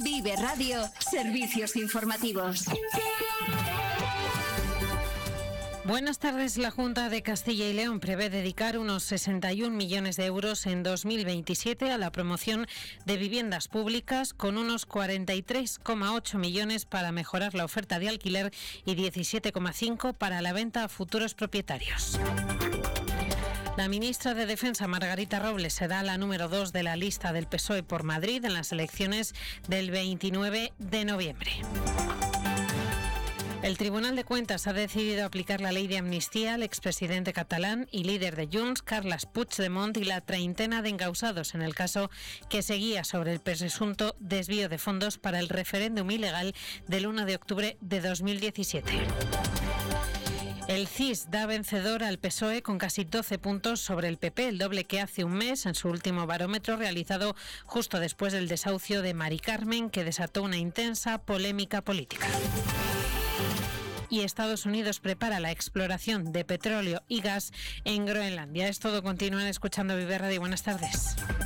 Vive Radio, servicios informativos. Buenas tardes. La Junta de Castilla y León prevé dedicar unos 61 millones de euros en 2027 a la promoción de viviendas públicas, con unos 43,8 millones para mejorar la oferta de alquiler y 17,5 para la venta a futuros propietarios. La ministra de Defensa, Margarita Robles, será la número 2 de la lista del PSOE por Madrid en las elecciones del 29 de noviembre. El Tribunal de Cuentas ha decidido aplicar la ley de amnistía al expresidente catalán y líder de Junts, Carles Puigdemont, y la treintena de encausados en el caso que seguía sobre el presunto desvío de fondos para el referéndum ilegal del 1 de octubre de 2017. El CIS da vencedor al PSOE con casi 12 puntos sobre el PP, el doble que hace un mes en su último barómetro realizado justo después del desahucio de Mari Carmen, que desató una intensa polémica política. Y Estados Unidos prepara la exploración de petróleo y gas en Groenlandia. Es todo. Continúan escuchando Vive Radio. Buenas tardes.